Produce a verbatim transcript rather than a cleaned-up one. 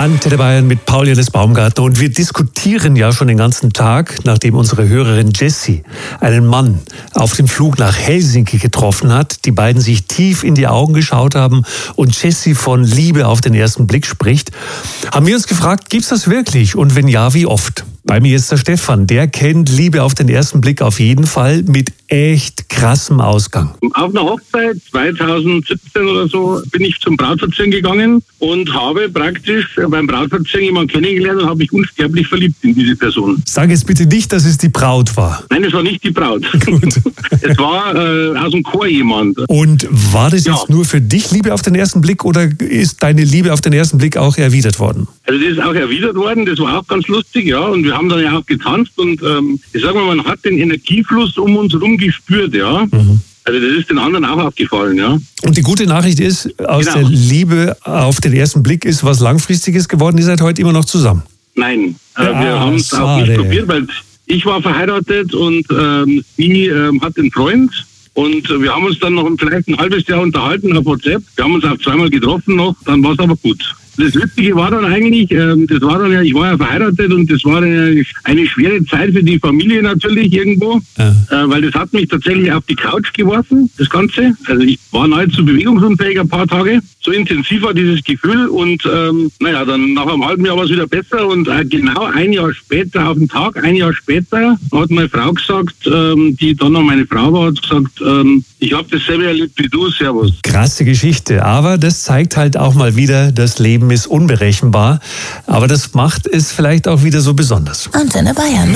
Antenne Bayern mit Paul-Johannes Baumgartner und wir diskutieren ja schon den ganzen Tag, nachdem unsere Hörerin Jessie einen Mann auf dem Flug nach Helsinki getroffen hat, die beiden sich tief in die Augen geschaut haben und Jessie von Liebe auf den ersten Blick spricht, haben wir uns gefragt, gibt's das wirklich und wenn ja, wie oft? Bei mir ist der Stefan, der kennt Liebe auf den ersten Blick auf jeden Fall mit echt krassem Ausgang. Auf einer Hochzeit zweitausendsiebzehn oder so bin ich zum Brautverzieren gegangen und habe praktisch beim Brautverzieren jemanden kennengelernt und habe mich unsterblich verliebt in diese Person. Sag jetzt bitte nicht, dass es die Braut war. Nein, es war nicht die Braut. Gut. Es war äh, aus dem Chor jemand. Und war das Ja. jetzt nur für dich Liebe auf den ersten Blick oder ist deine Liebe auf den ersten Blick auch erwidert worden? Also das ist auch erwidert worden, das war auch ganz lustig, ja. Und wir haben dann ja auch getanzt und ähm, ich sag mal, man hat den Energiefluss um uns herum gespürt, ja. Mhm. Also das ist den anderen auch aufgefallen, ja. Und die gute Nachricht ist, aus Genau. der Liebe auf den ersten Blick ist was Langfristiges geworden. Ihr seid heute immer noch zusammen. Nein, äh, Ja, wir haben es auch schade. nicht probiert, weil ich war verheiratet und ähm, sie ähm, hat einen Freund. Und äh, wir haben uns dann noch vielleicht ein halbes Jahr unterhalten auf WhatsApp. Wir haben uns auch zweimal getroffen noch, dann war es aber gut. Das Witzige war dann eigentlich, ähm, das war dann ja, ich war ja verheiratet und das war dann ja eine schwere Zeit für die Familie natürlich irgendwo, Ja. äh, weil das hat mich tatsächlich auf die Couch geworfen, das Ganze. Also ich war nahezu bewegungsunfähig ein paar Tage. So intensiv war dieses Gefühl und ähm, naja, dann nach einem halben Jahr war es wieder besser und äh, genau ein Jahr später, auf den Tag, ein Jahr später, hat meine Frau gesagt, ähm, die dann noch meine Frau war, hat gesagt, ähm, ich habe dasselbe erlebt wie du, servus. Krasse Geschichte, aber das zeigt halt auch mal wieder, das Leben ist unberechenbar. Aber das macht es vielleicht auch wieder so besonders. Antenne Bayern.